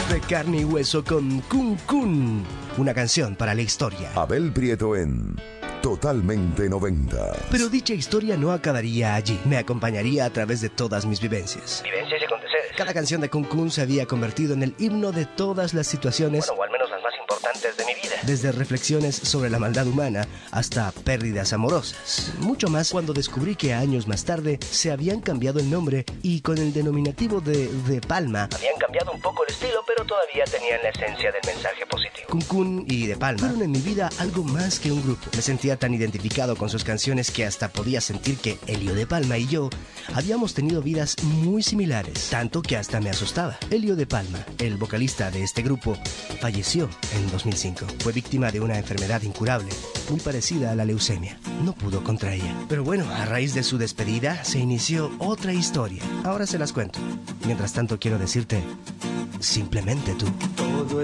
De carne y hueso con Kun Kun, una canción para la historia. Abel Prieto en Totalmente 90. Pero dicha historia no acabaría allí. Me acompañaría a través de todas mis vivencias. Vivencias y aconteceres. Cada canción de Kun Kun se había convertido en el himno de todas las situaciones, Bueno, o al menos las más importantes de mi vida. desde reflexiones sobre la maldad humana hasta pérdidas amorosas. Mucho más cuando descubrí que años más tarde se habían cambiado el nombre y con el denominativo de Palma, Habían cambiado un poco el estilo, pero todavía tenían la esencia del mensaje positivo. Kun Kun y De Palma fueron en mi vida algo más que un grupo. Me sentía tan identificado con sus canciones que hasta podía sentir que Elio De Palma y yo habíamos tenido vidas muy similares, tanto que hasta me asustaba. Elio De Palma, el vocalista de este grupo, falleció en 2005. Fue víctima de una enfermedad incurable, muy parecida a la leucemia. No pudo contra ella. Pero bueno, a raíz de su despedida se inició otra historia. Ahora se las cuento. Mientras tanto quiero decirte, simplemente tú. Todo